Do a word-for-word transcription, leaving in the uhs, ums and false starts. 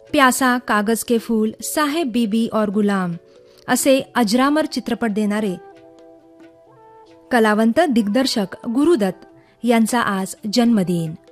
प्यासा, कागज के फूल, साहेब बीबी और गुलाम असे अजरामर चित्रपट देणारे कलावंत दिग्दर्शक गुरुदत्त यांचा आज जन्मदिन.